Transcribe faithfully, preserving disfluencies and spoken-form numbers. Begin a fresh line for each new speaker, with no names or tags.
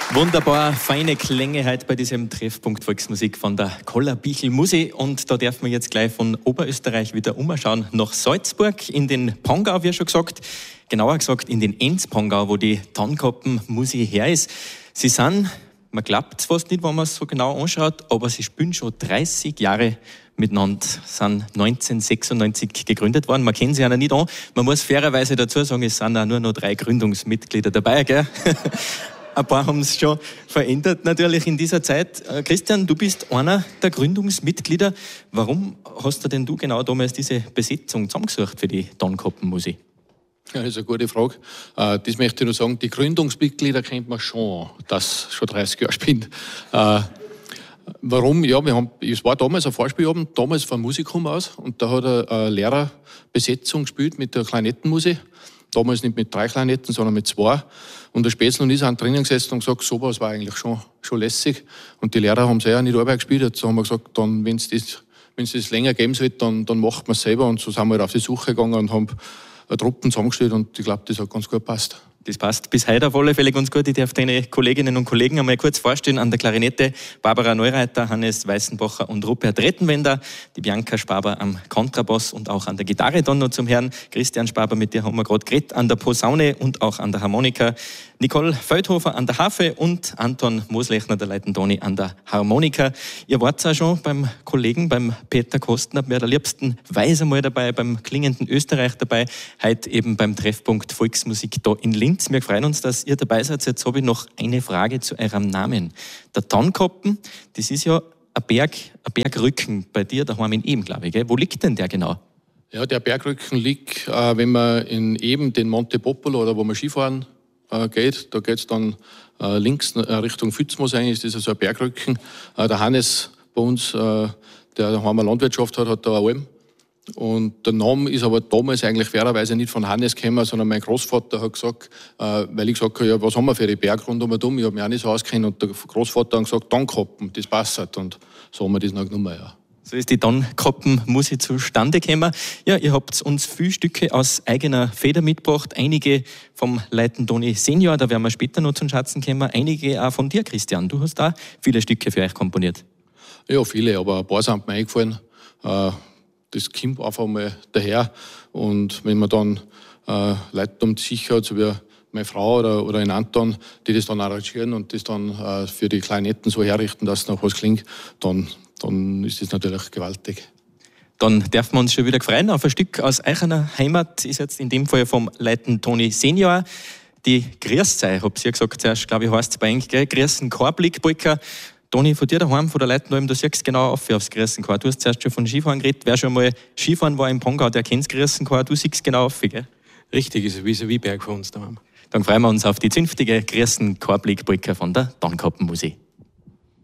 Wunderbar, feine Klänge heute bei diesem Treffpunkt Volksmusik von der Koller Bichl Musi. Und da dürfen wir jetzt gleich von Oberösterreich wieder umschauen nach Salzburg in den Pongau, wie schon gesagt. Genauer gesagt in den Enz-Pongau, wo die Tannkoppen Musi her ist. Sie sind, man glaubt es fast nicht, wenn man es so genau anschaut, aber sie spielen schon dreißig Jahre miteinander, sind neunzehnhundertsechsundneunzig gegründet worden. Man kennt sie ja noch nicht an. Man muss fairerweise dazu sagen, es sind auch nur noch drei Gründungsmitglieder dabei, gell? Ein paar haben es schon verändert natürlich in dieser Zeit. Christian, du bist einer der Gründungsmitglieder. Warum hast du denn du genau damals diese Besetzung zusammengesucht für die Tannkoppen-Musi?
Ja, das ist eine gute Frage. Das möchte ich nur sagen, die Gründungsmitglieder kennt man schon, das schon dreißig Jahre spielt. Warum? Ja, wir haben, es war damals ein Vorspielabend, damals vom Musikum aus, und da hat er eine Lehrerbesetzung gespielt mit der Klarinettenmusi. Damals nicht mit drei Klarinetten, sondern mit zwei. Und der Spätzl und ich sind drinnen gesessen und gesagt, sowas war eigentlich schon, schon lässig. Und die Lehrer haben selber nicht Arbeit gespielt. Jetzt haben wir gesagt, dann, wenn es das, wenn's das länger geben sollte, dann, dann macht man es selber. Und so sind wir halt auf die Suche gegangen und haben eine Truppe zusammengestellt. Und ich glaube, das hat ganz gut gepasst.
Das passt bis heute auf alle Fälle ganz gut. Ich darf deine Kolleginnen und Kollegen einmal kurz vorstellen. An der Klarinette Barbara Neureiter, Hannes Weißenbacher und Rupert Rettenwender. Die Bianca Spaber am Kontrabass und auch an der Gitarre dann noch zum Herrn. Christian Spaber, mit dir haben wir gerade geredet, an der Posaune und auch an der Harmonika. Nicole Feldhofer an der Harfe und Anton Moslechner, der Leitendoni, an der Harmonika. Ihr wart auch schon beim Kollegen, beim Peter Kostner, bei der liebsten Weise mal dabei, beim klingenden Österreich dabei, heute eben beim Treffpunkt Volksmusik da in Linz. Wir freuen uns, dass ihr dabei seid. Jetzt habe ich noch eine Frage zu eurem Namen. Der Tannkoppen, das ist ja ein Berg, ein Bergrücken bei dir daheim in Ehm, glaube ich. Gell? Wo liegt denn der genau?
Ja, der Bergrücken liegt, äh, wenn man in Ehm den Monte Popolo oder wo man Skifahren äh, geht, da geht es dann äh, links äh, Richtung Fützmoos eigentlich, ist das also ein Bergrücken. Äh, der Hannes bei uns, äh, der daheim eine Landwirtschaft hat, hat da eine Alm. Und der Name ist aber damals eigentlich fairerweise nicht von Hannes gekommen, sondern mein Großvater hat gesagt, äh, weil ich gesagt habe, ja, was haben wir für die Berg rund um und um? Ich habe mich auch nicht so ausgekannt. Und der Großvater hat gesagt, Tannkoppen, das passt. Und so haben wir das noch genommen, ja.
So ist die Tannkoppen-Musi zustande gekommen. Ja, ihr habt uns viele Stücke aus eigener Feder mitgebracht. Einige vom Leitendoni Senior, da werden wir später noch zum Schatzen kommen. Einige auch von dir, Christian. Du hast da viele Stücke für euch komponiert.
Ja, viele, aber ein paar sind mir eingefallen. Äh, Das kommt einfach mal daher. Und wenn man dann äh, Leute um sich hat, so wie meine Frau oder, oder ein Anton, die das dann arrangieren und das dann äh, für die Klarinetten so herrichten, dass es noch was klingt, dann, dann ist das natürlich gewaltig.
Dann dürfen wir uns schon wieder freuen auf ein Stück aus eurer Heimat. Ist jetzt in dem Fall vom Leitendoni Senior. Die Grüßzei, habt ihr gesagt zuerst, glaube ich, heißt es bei euch, gell? Grüßen Chorblick-Polka. Toni, von dir daheim, von der Leitendalm, du siehst genau auf aufs Griesenchor. Du hast zuerst schon von Skifahren geredet. Wer schon mal Skifahren war im Pongau, der kennt das Griesenchor. Du siehst genau auf, gell?
Richtig, ist ein vis-à-vis Berg von uns daheim.
Dann freuen wir uns auf die zünftige Griesenchorblick-Polka von der Tannkoppen-Musi.